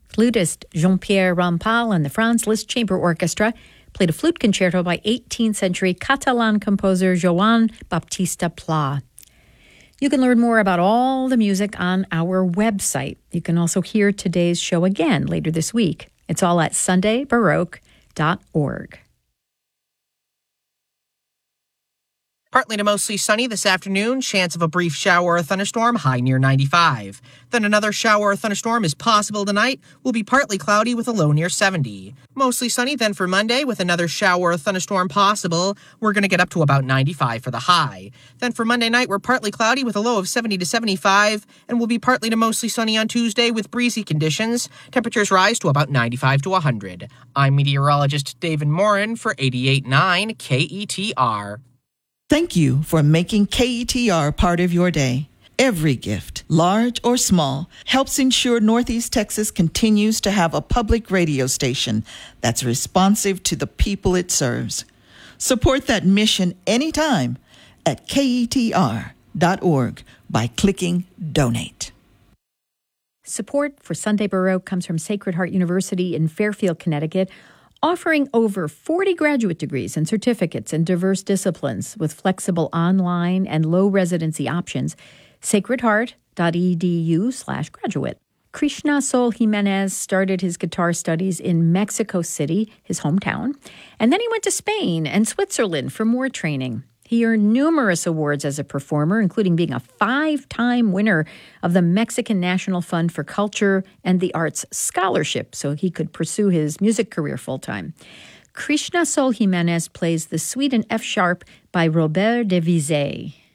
Flutist Jean-Pierre Rampal and the Franz Liszt Chamber Orchestra played a flute concerto by 18th century Catalan composer Joan Baptista Pla. You can learn more about all the music on our website. You can also hear today's show again later this week. It's all at sundaybaroque.org. Partly to mostly sunny this afternoon, chance of a brief shower or thunderstorm, high near 95. Then another shower or thunderstorm is possible tonight, will be partly cloudy with a low near 70. Mostly sunny then for Monday with another shower or thunderstorm possible. We're going to get up to about 95 for the high. Then for Monday night, we're partly cloudy with a low of 70 to 75, and will be partly to mostly sunny on Tuesday with breezy conditions. Temperatures rise to about 95 to 100. I'm meteorologist David Morin for 88.9 KETR. Thank you for making KETR part of your day. Every gift, large or small, helps ensure Northeast Texas continues to have a public radio station that's responsive to the people it serves. Support that mission anytime at KETR.org by clicking Donate. Support for Sunday Baroque comes from Sacred Heart University in Fairfield, Connecticut, offering over 40 graduate degrees and certificates in diverse disciplines with flexible online and low residency options. sacredheart.edu/graduate. Krishna Sol Jimenez started his guitar studies in Mexico City, his hometown, and then he went to Spain and Switzerland for more training. He earned numerous awards as a performer, including being a 5-time winner of the Mexican National Fund for Culture and the Arts Scholarship, so he could pursue his music career full-time. Krishna Sol Jimenez plays the Suite in F-sharp by Robert de Vizet.